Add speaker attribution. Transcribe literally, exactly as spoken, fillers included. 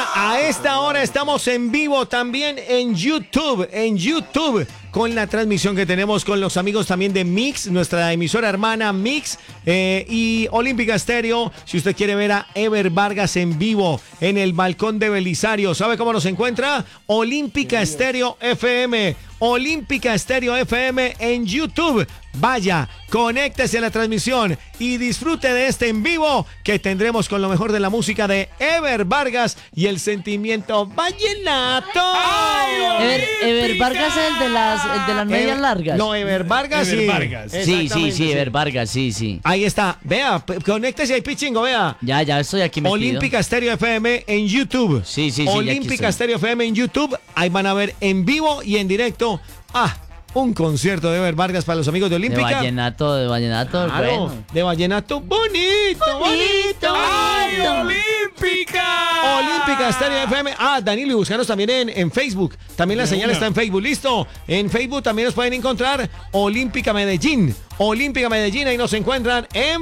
Speaker 1: a esta hora estamos en vivo también en YouTube, en YouTube, con la transmisión que tenemos con los amigos también de Mix, nuestra emisora hermana Mix eh, y Olímpica Estéreo. Si usted quiere ver a Ever Vargas en vivo en el balcón de Belisario, ¿sabe cómo nos encuentra? Olímpica Estéreo F M. Olímpica Estéreo F M en YouTube. Vaya, conéctese a la transmisión y disfrute de este en vivo que tendremos con lo mejor de la música de Ever Vargas y el sentimiento vallenato.
Speaker 2: Ever, Ever Vargas es el de las, el de las medias
Speaker 1: Ever-
Speaker 2: largas.
Speaker 1: No, Ever Vargas,
Speaker 3: Ever
Speaker 1: sí.
Speaker 3: Vargas.
Speaker 2: Sí, sí,
Speaker 1: Exactamente,
Speaker 2: sí, Ever Vargas, sí, sí.
Speaker 1: Ahí está, vea, p- conéctese ahí, pichingo, vea.
Speaker 2: Ya, ya estoy aquí metido.
Speaker 1: Olímpica Estéreo F M en YouTube.
Speaker 2: Sí, sí, sí, ya aquí
Speaker 1: Olímpica
Speaker 2: estoy.
Speaker 1: Estéreo F M en YouTube. Ahí van a ver en vivo y en directo. Ah, un concierto de Ever Vargas para los amigos de
Speaker 2: De
Speaker 1: Olímpica.
Speaker 2: vallenato, de vallenato,
Speaker 1: Claro,
Speaker 2: bueno.
Speaker 1: de vallenato bonito, bonito.
Speaker 3: ¡Ay,
Speaker 2: bonito.
Speaker 3: Olímpica!
Speaker 1: Olímpica Estéreo F M. Ah, Danilo, y buscanos también en, en Facebook. También la
Speaker 3: De
Speaker 1: señal
Speaker 3: una.
Speaker 1: está en Facebook. Listo. En Facebook también nos pueden encontrar Olímpica Medellín. Olímpica Medellín, ahí nos encuentran en